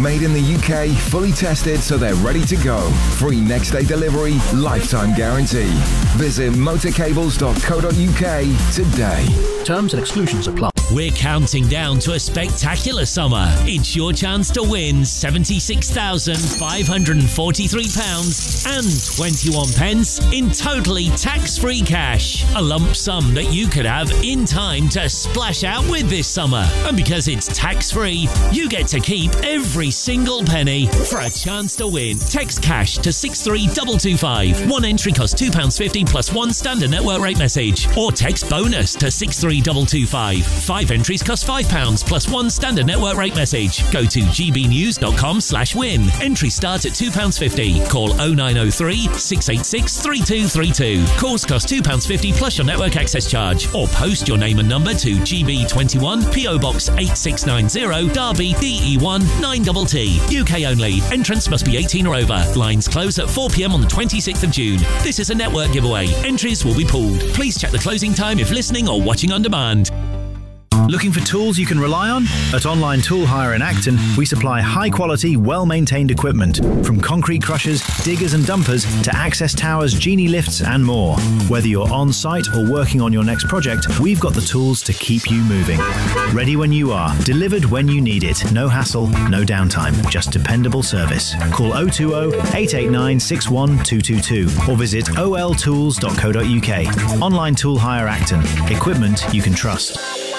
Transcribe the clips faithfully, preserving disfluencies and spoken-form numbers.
Made in the U K, fully tested so they're ready to go. Free next day delivery, lifetime guarantee. Visit motorcables dot co dot U K today. Terms and exclusions apply. We're counting down to a spectacular summer. It's your chance to win seventy-six thousand five hundred forty-three pounds and twenty-one pence in totally tax-free cash. A lump sum that you could have in time to splash out with this summer. And because it's tax-free, you get to keep every single penny. For a chance to win, text cash to six three two two five. One entry costs two pounds fifty plus one standard network rate message. Or text bonus to six three two two five. Five entries cost five pounds plus one standard network rate message. Go to gbnews.com slash win. Entry starts at two pounds fifty. Call oh nine oh three, six eight six, three two three two. Calls cost two pounds fifty plus your network access charge. Or post your name and number to G B twenty-one, P O Box eight six nine zero, Derby, D E one nine T T. U K only. Entrance must be eighteen or over. Lines close at four p m on the twenty-sixth of June. This is a network giveaway. Entries will be pooled. Please check the closing time if listening or watching on demand. Looking for tools you can rely on? At Online Tool Hire in Acton, we supply high-quality, well-maintained equipment, from concrete crushers, diggers and dumpers, to access towers, genie lifts and more. Whether you're on-site or working on your next project, we've got the tools to keep you moving. Ready when you are, delivered when you need it. No hassle, no downtime, just dependable service. Call oh two oh, eight eight nine, six one two two two or visit o l tools dot co dot u k. Online Tool Hire Acton. Equipment you can trust.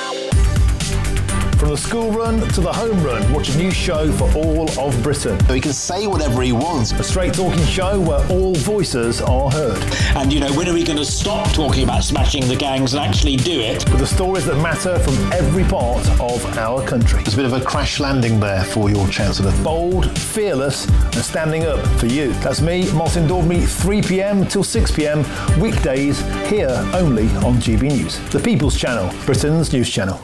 From the school run to the home run, watch a new show for all of Britain. So he can say whatever he wants. A straight talking show where all voices are heard. And, you know, when are we going to stop talking about smashing the gangs and actually do it? With the stories that matter from every part of our country. There's a bit of a crash landing there for your Chancellor. Bold, fearless and standing up for you. That's me, Martin Daubney, three p m till six p m, weekdays, here only on G B News. The People's Channel, Britain's news channel.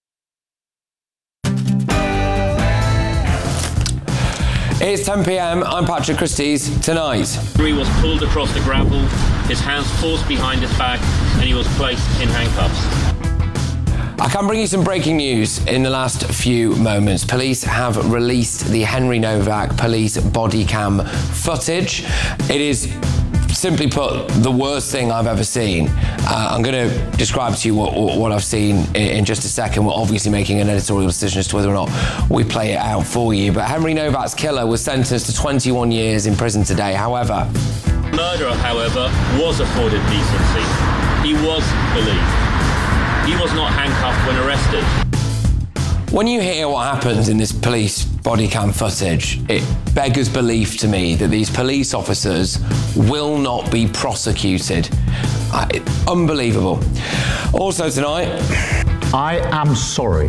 It's ten p m, I'm Patrick Christie's. Tonight, He was pulled across the gravel, his hands forced behind his back, and he was placed in handcuffs. I can bring you some breaking news in the last few moments. Police have released the Henry Novak police body cam footage. It is, simply put, the worst thing I've ever seen. Uh, I'm going to describe to you what, what I've seen in, in just a second. We're obviously making an editorial decision as to whether or not we play it out for you. But Henry Novak's killer was sentenced to twenty-one years in prison today. However, Murderer, however, was afforded decency. He was believed. He was not handcuffed when arrested. when you hear what happens in this police body cam footage, it beggars belief to me that these police officers will not be prosecuted. Uh, unbelievable. Also tonight, I am sorry.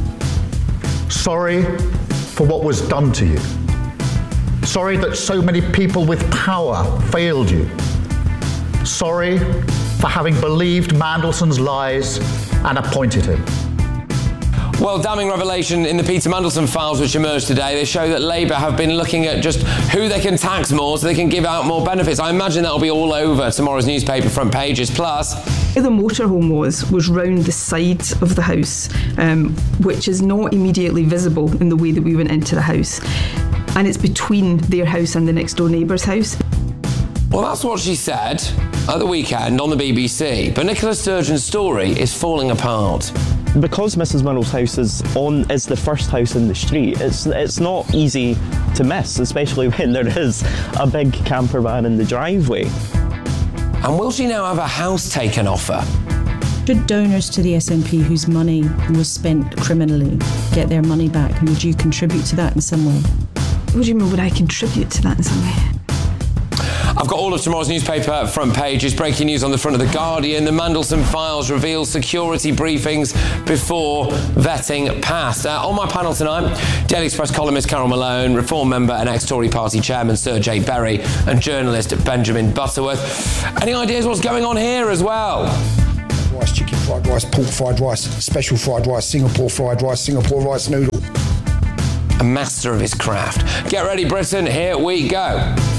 Sorry for what was done to you. Sorry that so many people with power failed you. Sorry for having believed Mandelson's lies and appointed him. Well, damning revelation in the Peter Mandelson files which emerged today. They show that Labour have been looking at just who they can tax more so they can give out more benefits. I imagine that'll be all over tomorrow's newspaper front pages. Plus, where the motorhome was, was round the side of the house, um, which is not immediately visible in the way that we went into the house. And it's between their house and the next door neighbour's house. Well, that's what she said at the weekend on the B B C. But Nicola Sturgeon's story is falling apart. Because Missus Munnell's house is on is the first house in the street, it's it's not easy to miss, especially when there is a big camper van in the driveway. And will she now have a house taken off her? Should donors to the S N P whose money was spent criminally get their money back, and would you contribute to that in some way? What do you mean, would I contribute to that in some way? I've got all of tomorrow's newspaper front pages. Breaking news on the front of The Guardian. The Mandelson files reveal security briefings before vetting passed. Uh, on my panel tonight, Daily Express columnist Carol Malone, Reform member and ex-Tory party chairman Sir Jay Berry, and journalist Benjamin Butterworth. Any ideas what's going on here as well? Rice, chicken fried rice, pork fried rice, special fried rice, Singapore fried rice, Singapore rice noodle. A master of his craft. Get ready, Britain. Here we go.